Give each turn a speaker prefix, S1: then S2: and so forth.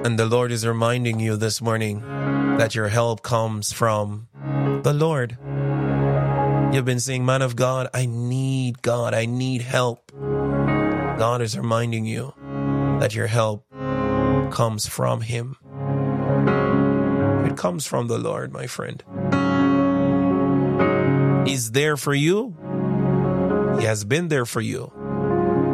S1: And the Lord is reminding you this morning that your help comes from the Lord. You've been saying, man of God, I need help. God is reminding you that your help comes from Him. It comes from the Lord, my friend. He's there for you. He has been there for you.